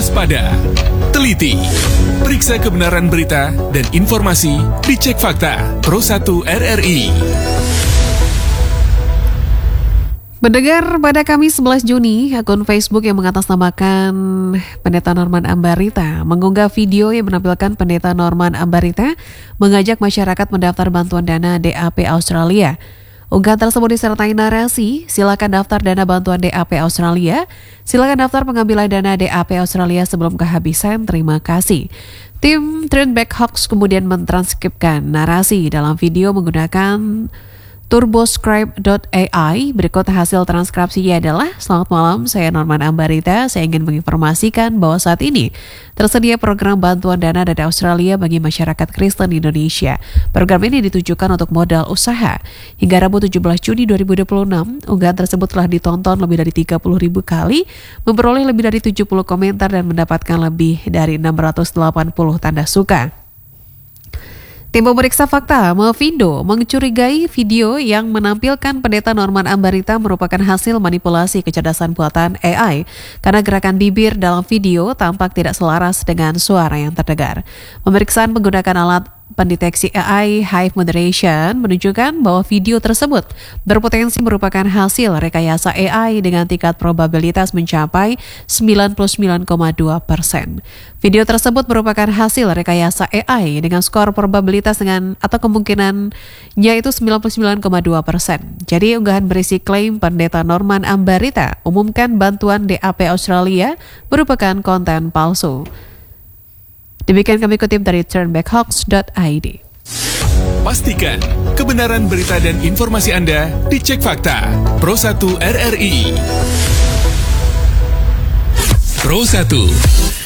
waspada, teliti, periksa kebenaran berita dan informasi, dicek fakta. Pro 1 RRI. Mendengar pada Kamis 11 Juni, akun Facebook yang mengatasnamakan Pendeta Norman Ambarita mengunggah video yang menampilkan Pendeta Norman Ambarita mengajak masyarakat mendaftar bantuan dana DAP Australia. Unggahan tersebut disertai narasi, silakan daftar dana bantuan DAP Australia, silakan daftar pengambilan dana DAP Australia sebelum kehabisan, terima kasih. Tim Turnback Hawks kemudian mentranskripkan narasi dalam video menggunakan turboscribe.ai. Berikut hasil transkripsinya adalah: Selamat malam, saya Norman Ambarita. Saya ingin menginformasikan bahwa saat ini tersedia program bantuan dana dari Australia bagi masyarakat Kristen Indonesia. Program ini ditujukan untuk modal usaha. Hingga Rabu 17 Juni 2026, unggahan tersebut telah ditonton lebih dari 30.000 kali, memperoleh lebih dari 70 komentar dan mendapatkan lebih dari 680 tanda suka. Tim pemeriksa fakta Melvindo mencurigai video yang menampilkan Pendeta Norman Ambarita merupakan hasil manipulasi kecerdasan buatan AI karena gerakan bibir dalam video tampak tidak selaras dengan suara yang terdengar. Pemeriksaan menggunakan alat pendeteksi AI Hive Moderation menunjukkan bahwa video tersebut berpotensi merupakan hasil rekayasa AI dengan tingkat probabilitas mencapai 99,2%. Video tersebut merupakan hasil rekayasa AI dengan skor probabilitas dengan atau kemungkinannya itu 99,2%. Jadi unggahan berisi klaim Pendeta Norman Ambarita umumkan bantuan DAP Australia merupakan konten palsu. Demikian kami kutip dari turnbackhawks.id. Pastikan kebenaran berita dan informasi Anda dicek fakta. Pro 1 RRI. Pro 1.